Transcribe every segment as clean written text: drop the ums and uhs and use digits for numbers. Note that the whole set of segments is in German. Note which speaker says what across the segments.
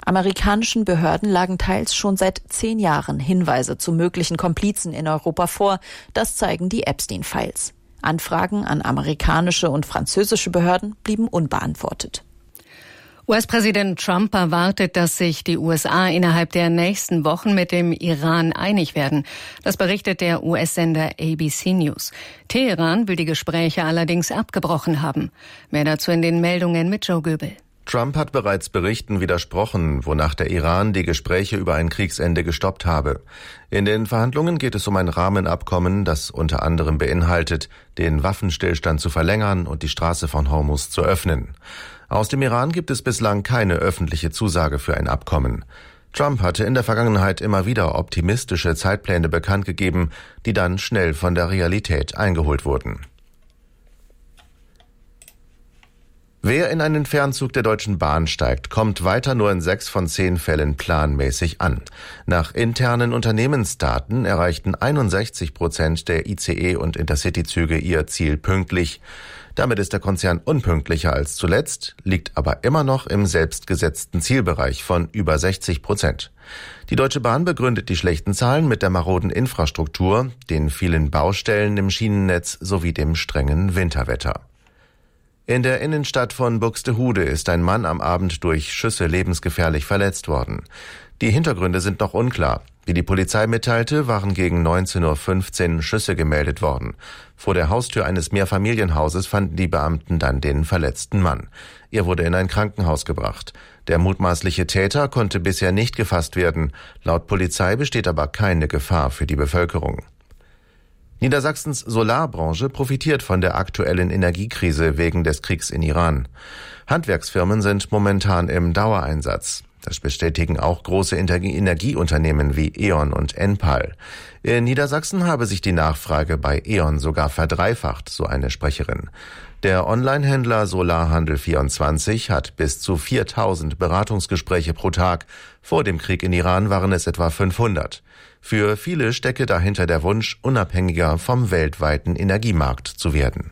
Speaker 1: Amerikanischen Behörden lagen teils schon seit 10 Jahren Hinweise zu möglichen Komplizen in Europa vor. Das zeigen die Epstein-Files. Anfragen an amerikanische und französische Behörden blieben unbeantwortet.
Speaker 2: US-Präsident Trump erwartet, dass sich die USA innerhalb der nächsten Wochen mit dem Iran einig werden. Das berichtet der US-Sender ABC News. Teheran will die Gespräche allerdings abgebrochen haben. Mehr dazu in den Meldungen mit Joe Göbel.
Speaker 3: Trump hat bereits Berichten widersprochen, wonach der Iran die Gespräche über ein Kriegsende gestoppt habe. In den Verhandlungen geht es um ein Rahmenabkommen, das unter anderem beinhaltet, den Waffenstillstand zu verlängern und die Straße von Hormuz zu öffnen. Aus dem Iran gibt es bislang keine öffentliche Zusage für ein Abkommen. Trump hatte in der Vergangenheit immer wieder optimistische Zeitpläne bekannt gegeben, die dann schnell von der Realität eingeholt wurden. Wer in einen Fernzug der Deutschen Bahn steigt, kommt weiter nur in 6 von 10 Fällen planmäßig an. Nach internen Unternehmensdaten erreichten 61% der ICE- und Intercity-Züge ihr Ziel pünktlich. Damit ist der Konzern unpünktlicher als zuletzt, liegt aber immer noch im selbstgesetzten Zielbereich von über 60%. Die Deutsche Bahn begründet die schlechten Zahlen mit der maroden Infrastruktur, den vielen Baustellen im Schienennetz sowie dem strengen Winterwetter. In der Innenstadt von Buxtehude ist ein Mann am Abend durch Schüsse lebensgefährlich verletzt worden. Die Hintergründe sind noch unklar. Wie die Polizei mitteilte, waren gegen 19:15 Uhr Schüsse gemeldet worden. Vor der Haustür eines Mehrfamilienhauses fanden die Beamten dann den verletzten Mann. Er wurde in ein Krankenhaus gebracht. Der mutmaßliche Täter konnte bisher nicht gefasst werden. Laut Polizei besteht aber keine Gefahr für die Bevölkerung. Niedersachsens Solarbranche profitiert von der aktuellen Energiekrise wegen des Kriegs in Iran. Handwerksfirmen sind momentan im Dauereinsatz. Das bestätigen auch große Energieunternehmen wie E.ON und Enpal. In Niedersachsen habe sich die Nachfrage bei E.ON sogar verdreifacht, so eine Sprecherin. Der Onlinehändler Solarhandel24 hat bis zu 4.000 Beratungsgespräche pro Tag. Vor dem Krieg in Iran waren es etwa 500. Für viele stecke dahinter der Wunsch, unabhängiger vom weltweiten Energiemarkt zu werden.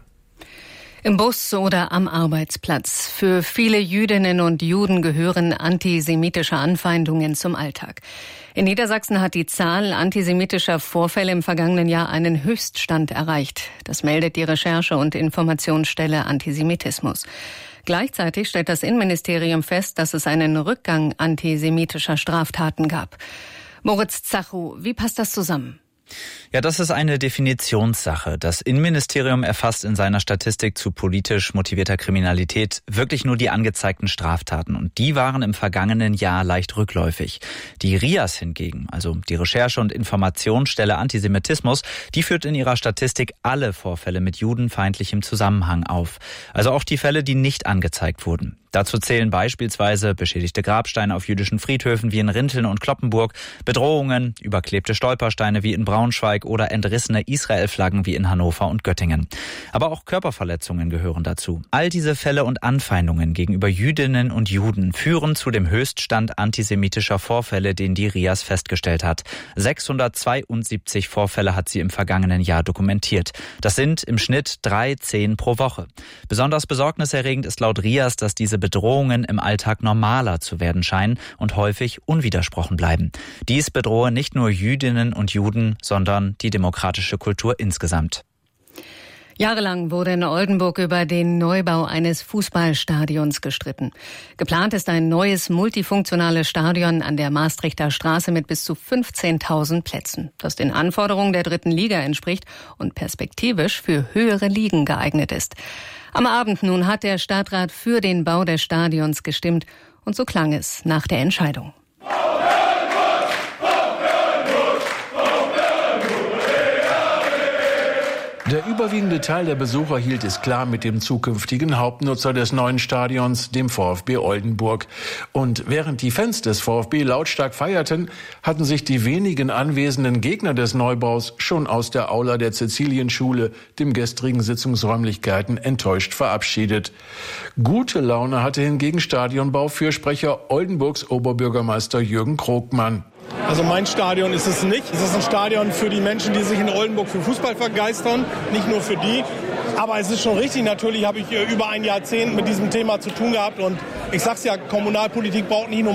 Speaker 2: Im Bus oder am Arbeitsplatz. Für viele Jüdinnen und Juden gehören antisemitische Anfeindungen zum Alltag. In Niedersachsen hat die Zahl antisemitischer Vorfälle im vergangenen Jahr einen Höchststand erreicht. Das meldet die Recherche- und Informationsstelle Antisemitismus. Gleichzeitig stellt das Innenministerium fest, dass es einen Rückgang antisemitischer Straftaten gab. Moritz Zachow, wie passt das zusammen?
Speaker 4: Ja, das ist eine Definitionssache. Das Innenministerium erfasst in seiner Statistik zu politisch motivierter Kriminalität wirklich nur die angezeigten Straftaten. Und die waren im vergangenen Jahr leicht rückläufig. Die RIAS hingegen, also die Recherche- und Informationsstelle Antisemitismus, die führt in ihrer Statistik alle Vorfälle mit judenfeindlichem Zusammenhang auf. Also auch die Fälle, die nicht angezeigt wurden. Dazu zählen beispielsweise beschädigte Grabsteine auf jüdischen Friedhöfen wie in Rinteln und Cloppenburg, Bedrohungen, überklebte Stolpersteine wie in Braunschweig oder entrissene Israel-Flaggen wie in Hannover und Göttingen. Aber auch Körperverletzungen gehören dazu. All diese Fälle und Anfeindungen gegenüber Jüdinnen und Juden führen zu dem Höchststand antisemitischer Vorfälle, den die RIAS festgestellt hat. 672 Vorfälle hat sie im vergangenen Jahr dokumentiert. Das sind im Schnitt 3-10 pro Woche. Besonders besorgniserregend ist laut RIAS, dass diese Bedrohungen im Alltag normaler zu werden scheinen und häufig unwidersprochen bleiben. Dies bedrohe nicht nur Jüdinnen und Juden, sondern die demokratische Kultur insgesamt.
Speaker 2: Jahrelang wurde in Oldenburg über den Neubau eines Fußballstadions gestritten. Geplant ist ein neues multifunktionales Stadion an der Maastrichter Straße mit bis zu 15.000 Plätzen, das den Anforderungen der 3. Liga entspricht und perspektivisch für höhere Ligen geeignet ist. Am Abend nun hat der Stadtrat für den Bau des Stadions gestimmt und so klang es nach der Entscheidung.
Speaker 5: Der überwiegende Teil der Besucher hielt es klar mit dem zukünftigen Hauptnutzer des neuen Stadions, dem VfB Oldenburg. Und während die Fans des VfB lautstark feierten, hatten sich die wenigen anwesenden Gegner des Neubaus schon aus der Aula der Cäcilienschule, dem gestrigen Sitzungsräumlichkeiten, enttäuscht verabschiedet. Gute Laune hatte hingegen Stadionbaufürsprecher Oldenburgs Oberbürgermeister Jürgen Krogmann.
Speaker 6: Also mein Stadion ist es nicht. Es ist ein Stadion für die Menschen, die sich in Oldenburg für Fußball begeistern, nicht nur für die. Aber es ist schon richtig, natürlich habe ich über ein Jahrzehnt mit diesem Thema zu tun gehabt. Und ich sag's ja, Kommunalpolitik braucht nicht nur